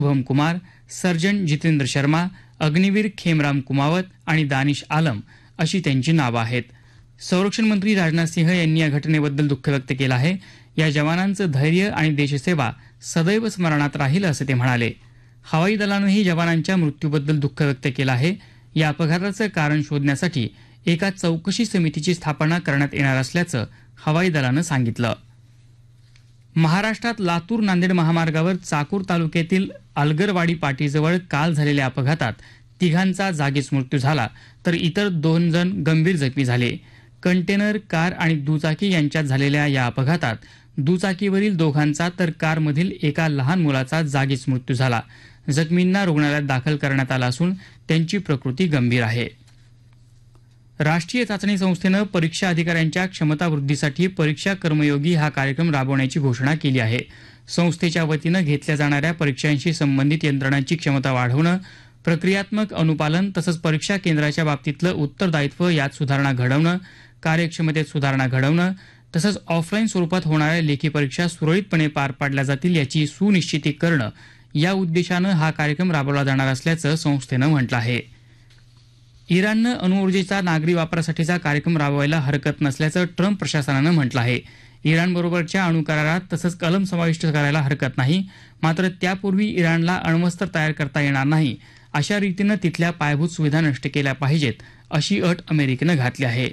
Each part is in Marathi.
शुभम कुमार, सर्जन जितेंद्र शर्मा, अग्निवीर खेमराम कुमावत आणि दानिश आलम अशी त्यांची नावं आहेत. संरक्षण मंत्री राजनाथ सिंह यांनी या घटनेबद्दल दुःख व्यक्त केलं आहे. या जवानांचं धैर्य आणि देशसेवा सदैव स्मरणात राहील असं ते म्हणाले. हवाई दलानंही जवानांच्या मृत्यूबद्दल दुःख व्यक्त केलं आहे. या अपघाताचं कारण शोधण्यासाठी एका चौकशी समितीची स्थापना करण्यात येणार असल्याचं हवाई दलानं सांगितलं. महाराष्ट्रात लातूर नांदेड महामार्गावर चाकूर तालुक्यातील अलगरवाडी पाटीजवळ काल झालेल्या अपघातात तिघांचा जागीच मृत्यू झाला, तर इतर 2 जण गंभीर जखमी झाले. कंटेनर, कार आणि दुचाकी यांच्यात झालेल्या या अपघातात दुचाकीवरील दोघांचा तर कारमधील एका लहान मुलाचा जागीच मृत्यू झाला. जखमींना रुग्णालयात दाखल करण्यात आलं असून त्यांची प्रकृती गंभीर आहे. राष्ट्रीय चाचणी संस्थेनं परीक्षा अधिकाऱ्यांच्या क्षमता वृद्धीसाठी परीक्षा कर्मयोगी हा कार्यक्रम राबवण्याची घोषणा केली आहे. संस्थेच्या वतीनं घेतल्या जाणाऱ्या परीक्षांशी संबंधित यंत्रणांची क्षमता वाढवणं, प्रक्रियात्मक अनुपालन तसंच परीक्षा केंद्राच्या बाबतीतलं उत्तरदायित्व यात सुधारणा घडवणं, कार्यक्षमतेत सुधारणा घडवणं तसंच ऑफलाईन स्वरूपात होणाऱ्या लेखी परीक्षा सुरळीतपणे पार पाडल्या जातील याची सुनिश्चिती करणं या उद्देशानं हा कार्यक्रम राबवला जाणार असल्याचं संस्थेनं म्हटलं आहे. इराणनं अणुऊर्जेचा नागरी वापरासाठीचा कार्यक्रम राबवायला हरकत नसल्याचं ट्रम्प प्रशासनानं म्हटलं आहे. इराणबरोबरच्या अणुकरारात तसंच कलम समाविष्ट करायला हरकत नाही, मात्र त्यापूर्वी इराणला अण्वस्त्र तयार करता येणार नाही अशा रीतीनं तिथल्या पायाभूत सुविधा नष्ट केल्या पाहिजेत अशी अट अमेरिकेनं घातली आहे.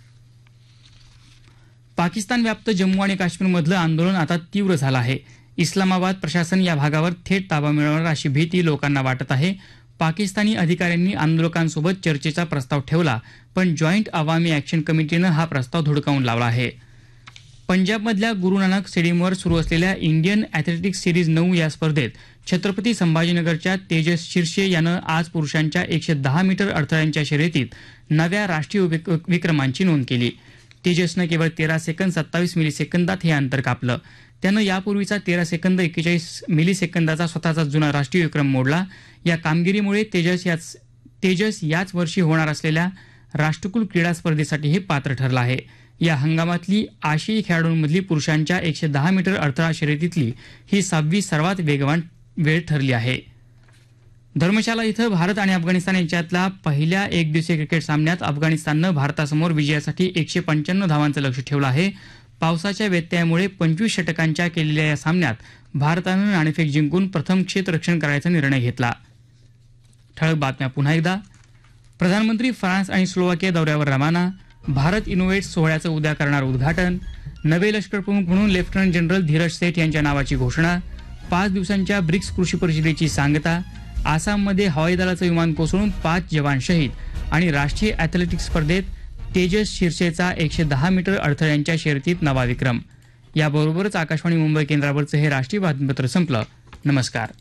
पाकिस्तान व्याप्त जम्मू आणि काश्मीरमधलं आंदोलन आता तीव्र झालं आहे. इस्लामाबाद प्रशासन या भागावर थेट ताबा मिळवणार अशी भीती लोकांना वाटत आहे. पाकिस्तानी अधिकाऱ्यांनी आंदोलकांसोबत चर्चेचा प्रस्ताव ठेवला, पण जॉईंट अवामी ॲक्शन कमिटीनं हा प्रस्ताव धुडकावून लावला आहे. पंजाबमधल्या गुरु नानक स्टेडियमवर सुरू असलेल्या इंडियन ॲथलेटिक्स सिरीज 9 या स्पर्धेत छत्रपती संभाजीनगरच्या तेजस शिर्षे यानं आज पुरुषांच्या 110 मीटर अडथळ्यांच्या शर्यतीत नव्या राष्ट्रीय विक्रमांची नोंद केली. तेजसनं केवळ 13 सेकंद 27 मिलीसेकंदात हे अंतर कापलं. त्यानं यापूर्वीचा 13 सेकंद 41 मिलीसेकंदाचा स्वतःचा जुना राष्ट्रीय विक्रम मोडला. या कामगिरीमुळे तेजस याच वर्षी होणार असलेल्या राष्ट्रकुल क्रीडा स्पर्धेसाठीही पात्र ठरला आहे. या हंगामातली आशियाई खेळाडूंमधली पुरुषांच्या 110 मीटर अडथळा शर्यतीतली ही 6वी सर्वात वेगवान वेळ ठरली आहे. धर्मशाला इथं भारत आणि अफगाणिस्तान यांच्यातल्या पहिल्या एकदिवसीय क्रिकेट सामन्यात अफगाणिस्ताननं भारतासमोर विजयासाठी 195 धावांचं लक्ष्य ठेवलं आहे. पावसाच्या व्यत्ययामुळे 25 षटकांच्या केलेल्या या सामन्यात भारतानं नाणेफेक जिंकून प्रथम क्षेत्ररक्षण करायचा निर्णय घेतला. ठळक बातम्या पुन्हा एकदा. प्रधानमंत्री फ्रान्स आणि स्लोवाकिया दौऱ्यावर रवाना. भारत इनोव्हेट्स सोहळ्याचं उद्या करणार उद्घाटन. नवे लष्कर प्रमुख म्हणून लेफ्टनंट जनरल धीरज सेठ यांच्या नावाची घोषणा. 5 दिवसांच्या ब्रिक्स कृषी परिषदेची सांगता. आसाममध्ये हवाई दलाचं विमान कोसळून 5 जवान शहीद. आणि राष्ट्रीय ॲथलेटिक्स स्पर्धेत तेजस शिर्षेचा 110 मीटर अडथळ्यांच्या शर्यतीत नवा विक्रम. याबरोबरच आकाशवाणी मुंबई केंद्रावरचं हे राष्ट्रीय बातमीपत्र संपलं. नमस्कार.